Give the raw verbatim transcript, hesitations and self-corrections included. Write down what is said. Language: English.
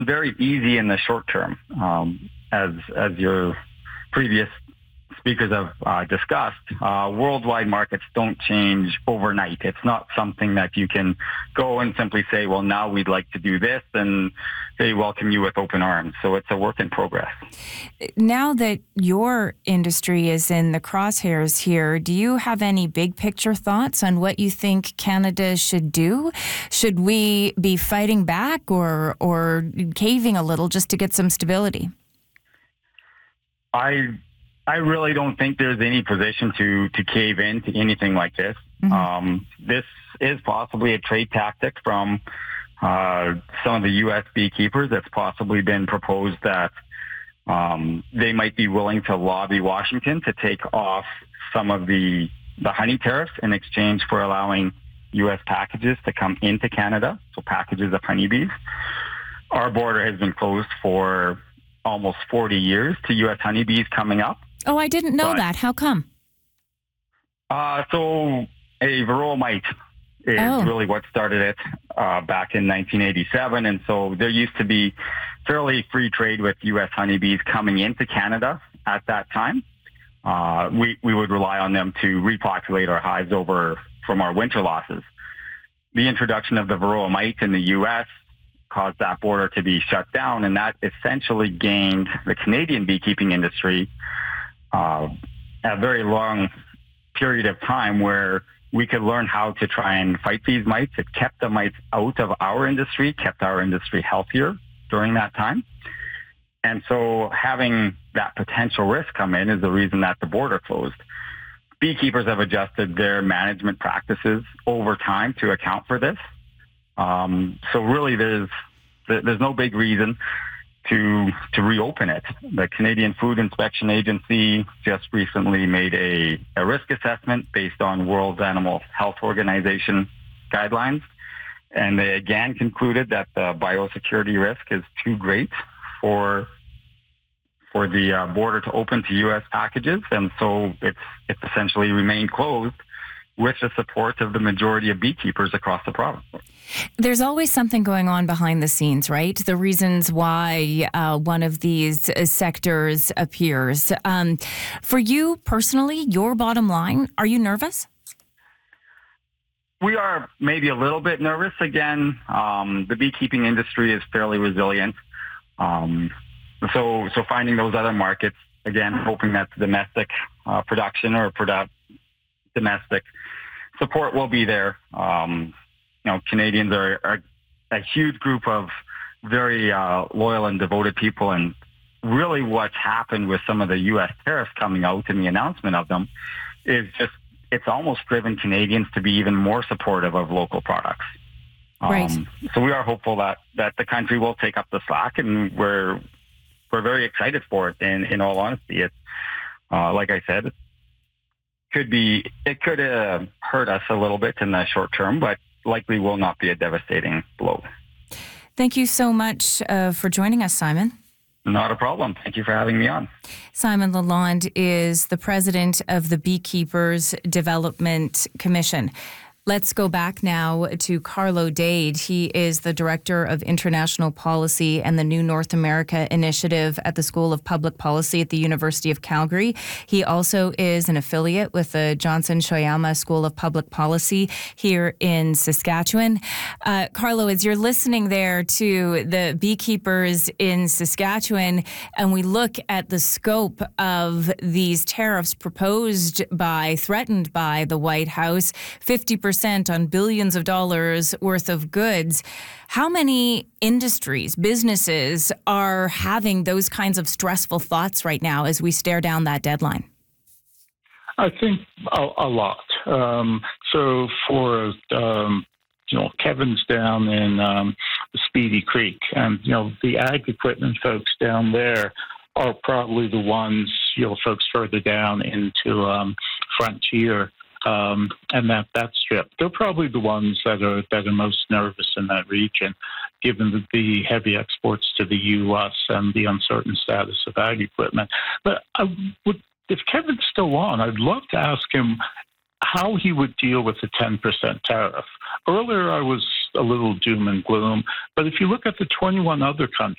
very easy in the short term, um, as as your previous speakers have uh, discussed. Uh, worldwide markets don't change overnight. It's not something that you can go and simply say, well, now we'd like to do this, and they welcome you with open arms. So it's a work in progress. Now that your industry is in the crosshairs here, do you have any big picture thoughts on what you think Canada should do? Should we be fighting back or or caving a little just to get some stability? I I really don't think there's any position to, to cave in to anything like this. Mm-hmm. Um, this is possibly a trade tactic from uh, some of the U S beekeepers. It's possibly been proposed that um, they might be willing to lobby Washington to take off some of the, the honey tariffs in exchange for allowing U S packages to come into Canada, so packages of honeybees. Our border has been closed for almost forty years to U S honeybees coming up. Oh, I didn't know but, that. How come? Uh, so a varroa mite is oh. really what started it uh, back in nineteen eighty-seven. And so there used to be fairly free trade with U S honeybees coming into Canada at that time. Uh, we, we would rely on them to repopulate our hives over from our winter losses. The introduction of the varroa mite in the U S caused that border to be shut down, and that essentially gained the Canadian beekeeping industry uh, a very long period of time where we could learn how to try and fight these mites. It kept the mites out of our industry, kept our industry healthier during that time. And so having that potential risk come in is the reason that the border closed. Beekeepers have adjusted their management practices over time to account for this. Um, so really, there's there's no big reason to to reopen it. The Canadian Food Inspection Agency just recently made a, a risk assessment based on World Animal Health Organization guidelines, and they again concluded that the biosecurity risk is too great for for the uh, border to open to U S packages, and so it's it's essentially remained closed with the support of the majority of beekeepers across the province. There's always something going on behind the scenes, right? The reasons why uh, one of these uh, sectors appears. Um, for you personally, your bottom line, are you nervous? We are maybe a little bit nervous. Again, um, the beekeeping industry is fairly resilient. Um, so, so finding those other markets, again, hoping that the domestic uh, production or product domestic support will be there. Um, you know, Canadians are, are a huge group of very uh, loyal and devoted people, and really what's happened with some of the U S tariffs coming out and the announcement of them is just, it's almost driven Canadians to be even more supportive of local products. Um, right. So we are hopeful that, that the country will take up the slack, and we're we're very excited for it. And in all honesty, it's uh, like I said, could be it could uh, hurt us a little bit in the short term, but likely will not be a devastating blow. Thank you so much uh, for joining us, Simon. Not a problem. Thank you for having me on. Simon Lalonde is the president of the Beekeepers Development Commission. Let's go back now to Carlo Dade. He is the Director of International Policy and the New North America Initiative at the School of Public Policy at the University of Calgary. He also is an affiliate with the Johnson Shoyama School of Public Policy here in Saskatchewan. Uh, Carlo, as you're listening there to the beekeepers in Saskatchewan, and we look at the scope of these tariffs proposed by, threatened by the White House, fifty percent on billions of dollars worth of goods. How many industries, businesses are having those kinds of stressful thoughts right now as we stare down that deadline? I think a, a lot. Um, so for, um, you know, Kevin's down in um, Speedy Creek, and, you know, the ag equipment folks down there are probably the ones, you know, folks further down into um, Frontier. Um, and that, that strip, they're probably the ones that are that are most nervous in that region, given the, the heavy exports to the U S and the uncertain status of ag equipment. But I would, if Kevin's still on, I'd love to ask him how he would deal with the ten percent tariff. Earlier, I was a little doom and gloom, but if you look at the twenty-one other countries